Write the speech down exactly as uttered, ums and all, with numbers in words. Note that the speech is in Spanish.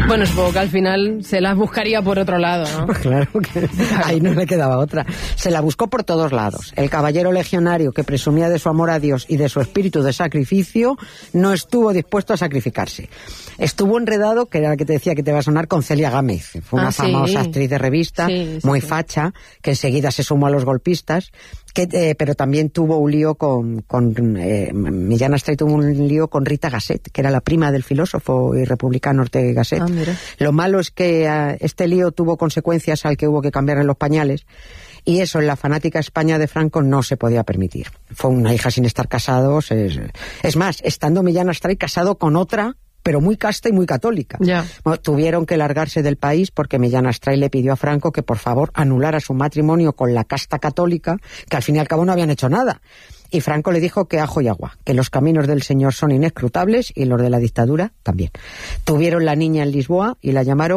Bueno, supongo que al final se las buscaría por otro lado, ¿no? Pues claro, que ahí no le quedaba otra. Se la buscó por todos lados. El caballero legionario que presumía de su amor a Dios y de su espíritu de sacrificio no estuvo dispuesto a sacrificarse. Estuvo enredado, que era la que te decía que te va a sonar, con Celia Gámez. Fue una ah, famosa sí. actriz de revista, sí, sí, muy sí. facha, que enseguida se sumó a los golpistas, que, eh, pero también tuvo un lío con... con eh, Millán Astray tuvo un lío con Rita Gasset, que era la prima del filósofo y republicano Ortega y Gasset. Ah, mira. Lo malo es que uh, este lío tuvo consecuencias al que hubo que cambiarle los pañales, y eso en la fanática España de Franco no se podía permitir. Fue una hija sin estar casados. Es, es más, estando Millán Astray casado con otra, pero muy casta y muy católica. Ya. Bueno, tuvieron que largarse del país porque Millán Astray le pidió a Franco que por favor anulara su matrimonio con la casta católica, que al fin y al cabo no habían hecho nada. Y Franco le dijo que ajo y agua, que los caminos del señor son inescrutables y los de la dictadura también. Tuvieron la niña en Lisboa y la llamaron